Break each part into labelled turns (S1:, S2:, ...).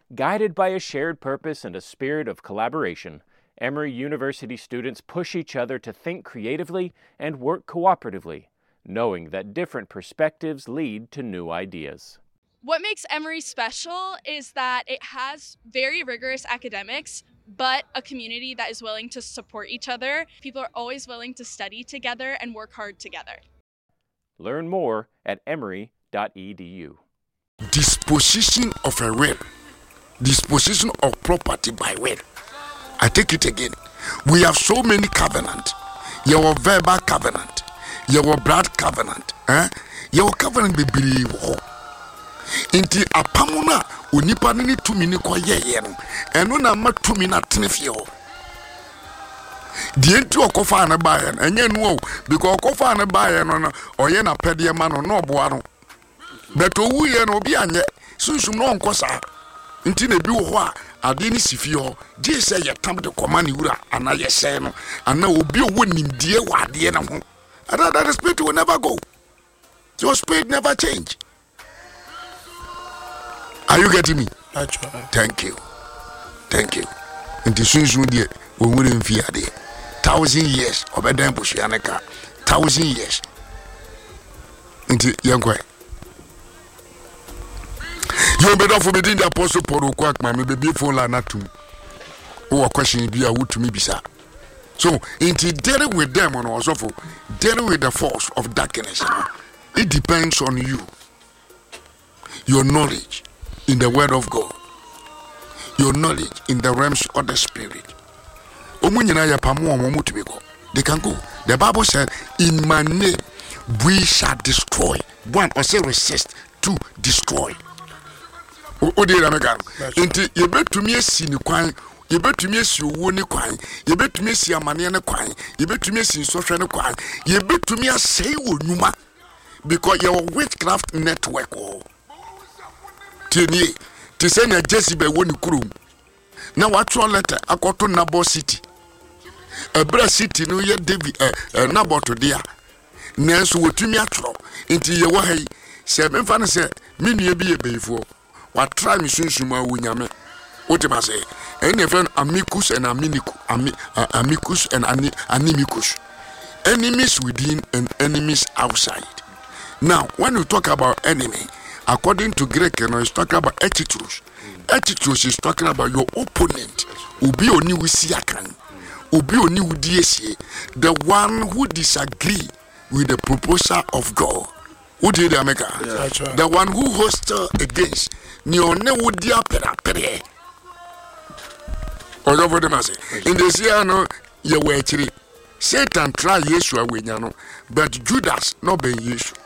S1: Guided by a shared purpose and a spirit of collaboration, Emory University students push each other to think creatively and work cooperatively, knowing that different perspectives lead to new ideas.
S2: What makes Emory special is that it has very rigorous academics, but a community that is willing to support each other. People are always willing to study together and work hard together.
S1: Learn more at emory.edu.
S3: Disposition of a will, disposition of property by will. I take it again. We have so many covenants. Your verbal covenant, your blood covenant, your covenant be believe. Inti apamuna onipa ni tumi ni kwa yeye no eno na ma tumi na tenefio die nti okofa na baye enye no o because okofa na baye no oye na pede ma no no boa no beto wuye no obi anye sunsum no nkosa nti na bi wo ho a ade ni sifio je se ye tam de koma ni wura ana ye se no ana obi owo nimdie wa ade na ho that spirit will never go. Your spirit never change. Are you getting me? Thank you. Thank you. And the soon dear, we wouldn't fear there. 1,000 years of a damn bushianaka. 1,000 years. Into young boy. You better for me, the apostle Paul quack, my baby for Lanatum. Or question be a wood to me, bisa. So, into dealing with them on also for dealing with the force of darkness. It depends on you. Your knowledge in the word of God, your knowledge in the realms of the spirit. They can go. The Bible said, in my name we shall destroy. One, or say resist. Two, destroy. Inti you bet to me a sin kwine, you bet to me a woni kwine, you bet to me a maniana kwine, you bet to me a social kwine, you bet to me a say numa because your witchcraft network. Tieni ti say na Jezebel woni kurum na watro letter akoto Nabot city ebra city no ye David Nabot dia nanso wotumi atro nti ye wo hai se memfa ne se menua bi ye beifo wa try me sunsuma wonyame wotima say any friend amicus and amicus and animicus, enemies within and enemies outside. Now when we talk about enemy, according to Greek, it's talking about etitrus. Etitrus is talking about your opponent. Ubi oni wisiakan. Ubi oni udiesi. The one who disagree with the proposal of God. Who did America? Yeah. The one who hostile against. Ni one udia pere. Ojo for the mass. In the Siano, you were actually Satan try Yeshua winyano, but Judas no be Yeshua.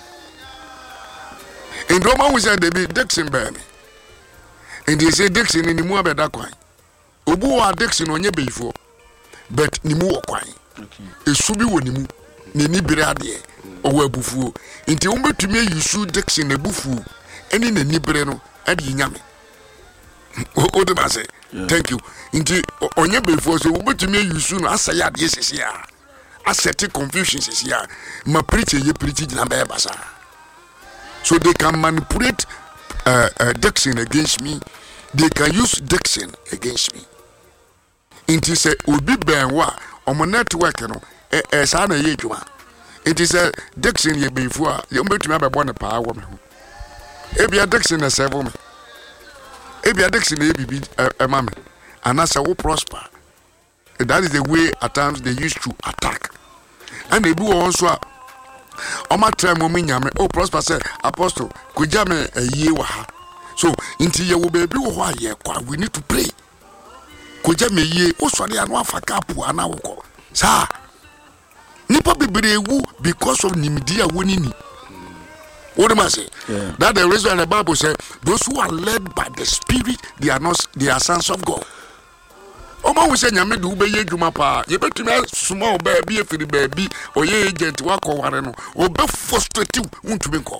S3: In Roma we said they be Dixon baby. And they say Dixon in the more better coin. Obuwa Dixon on your before, but Nimu coin. A subi wonimu, Nini Brade, or Webufu. Into Umber to me, you shoot Dixon a bufu, and in the Nibreno, and Yami. Oh, the Basse, thank you. Into on your before, so Umber to me, you soon as I had yes, is ya. I set confusion is ya. My preacher, you preach in a basa. So they can manipulate Dixon against me. They can use Dixon against me. It is a ubi benwa on my network, sana yejuma. It is a Dixon ye before you bet to have a bonnet power. Ebia Dixon a seven. Ebia Dixon a mammy. And that's how prosper. That is the way at times they used to attack. And they do also. On my time, prosper said, Apostle, could you me a year? So, until you will be we need to pray. Could you me ye? Also, I know for Capu and our call. Sir, Nipa be because of Nimidia winning. What am I saying? That the reason the Bible said, those who are led by the Spirit, they are sons of God. Omo we say nyame de ube ye dwuma pa ye betumi small baby e firi baby o ye agent wa ko ware no o be frustrate untumi nko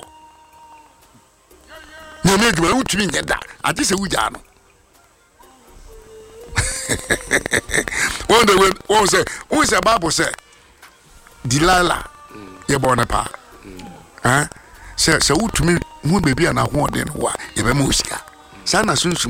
S3: nyame dwuma untumi nyeda ade se wuja no one say Bible say Delilah ye born pa say utumi hu baby ana ho den ho a ye be mo sika sana sunsun